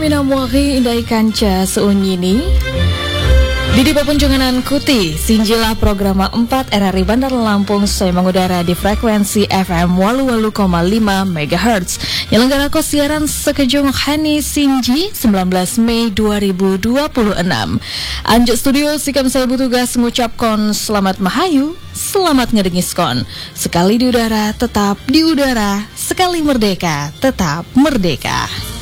minamwahi indai kanca seunyini Didi Papunjunganan Kuti Sinjilah program 4 RRI Bandar Lampung saya mengudara di frekuensi FM 88,5 MHz Nyelenggara ko siaran sekejung Hani Sinji 19 Mei 2026 Anjuk studio sikam saya tugas ngucapkon selamat mahayu selamat ngedengiskon sekali di udara tetap di udara sekali merdeka tetap merdeka.